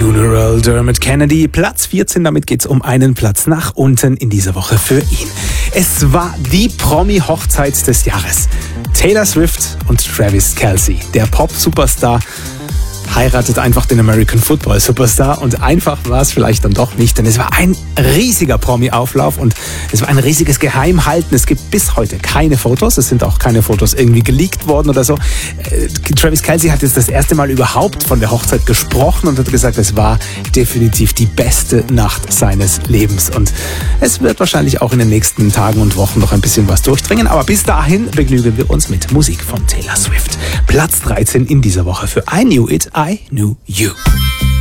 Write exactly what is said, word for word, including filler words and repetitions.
Funeral, Dermot Kennedy, Platz vierzehn, damit geht's um einen Platz nach unten in dieser Woche für ihn. Es war die Promi-Hochzeit des Jahres. Taylor Swift und Travis Kelce, der Pop-Superstar, heiratet einfach den American Football Superstar, und einfach war es vielleicht dann doch nicht, denn es war ein riesiger Promi-Auflauf und es war ein riesiges Geheimhalten. Es gibt bis heute keine Fotos, es sind auch keine Fotos irgendwie geleakt worden oder so. Äh, Travis Kelce hat jetzt das erste Mal überhaupt von der Hochzeit gesprochen und hat gesagt, es war definitiv die beste Nacht seines Lebens, und es wird wahrscheinlich auch in den nächsten Tagen und Wochen noch ein bisschen was durchdringen, aber bis dahin begnügen wir uns mit Musik von Taylor Swift. Platz dreizehn in dieser Woche für I Knew It, I Knew You.